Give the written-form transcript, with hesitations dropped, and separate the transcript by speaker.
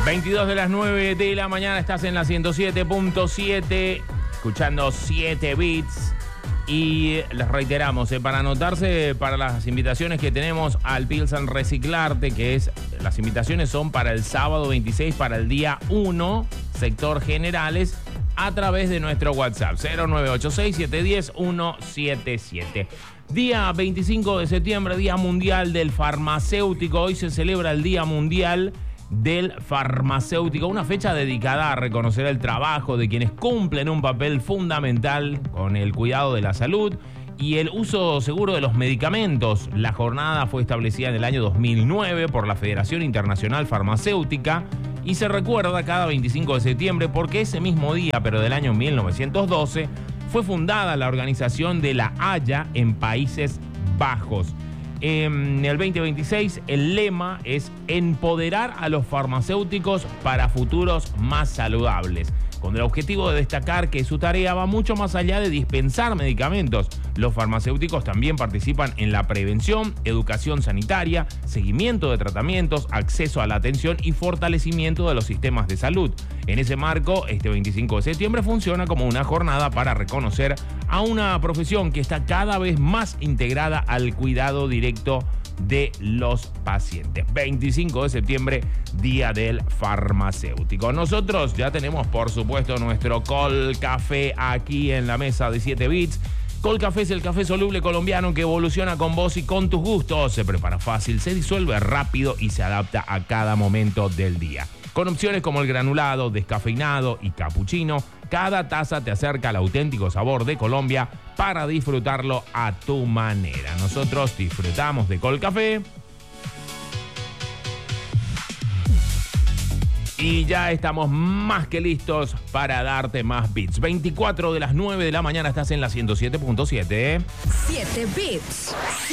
Speaker 1: 22 de las 9 de la mañana, estás en la 107.7, escuchando 7 Beats. Y les reiteramos, para anotarse para las invitaciones que tenemos al Pilsen Reciclarte, las invitaciones son para el sábado 26, para el día 1, sector generales, a través de nuestro WhatsApp, 0986-710-177. Día 25 de septiembre, Día Mundial del Farmacéutico. Hoy se celebra el Día Mundial del Farmacéutico, una fecha dedicada a reconocer el trabajo de quienes cumplen un papel fundamental con el cuidado de la salud y el uso seguro de los medicamentos. La jornada fue establecida en el año 2009 por la Federación Internacional Farmacéutica y se recuerda cada 25 de septiembre porque ese mismo día, pero del año 1912, fue fundada la organización de la Haya en Países Bajos. En el 2026 el lema es empoderar a los farmacéuticos para futuros más saludables, con el objetivo de destacar que su tarea va mucho más allá de dispensar medicamentos. Los farmacéuticos también participan en la prevención, educación sanitaria, seguimiento de tratamientos, acceso a la atención y fortalecimiento de los sistemas de salud. En ese marco, este 25 de septiembre funciona como una jornada para reconocer a una profesión que está cada vez más integrada al cuidado directo de los pacientes. 25 de septiembre, Día del Farmacéutico. Nosotros ya tenemos, por supuesto, nuestro Colcafé aquí en la mesa de 7 Bits. Colcafé es el café soluble colombiano que evoluciona con vos y con tus gustos. Se prepara fácil, se disuelve rápido y se adapta a cada momento del día. Con opciones como el granulado, descafeinado y capuchino, cada taza te acerca al auténtico sabor de Colombia para disfrutarlo a tu manera. Nosotros disfrutamos de Colcafé. Y ya estamos más que listos para darte más beats. 24 de las 9 de la mañana, estás en la 107.7.
Speaker 2: 7 Beats.